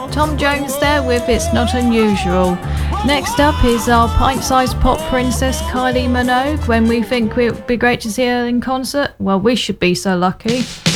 Tom Jones there with It's Not Unusual. Next up is our pint-sized pop princess Kylie Minogue. When we think it would be great to see her in concert, well, we should be so lucky.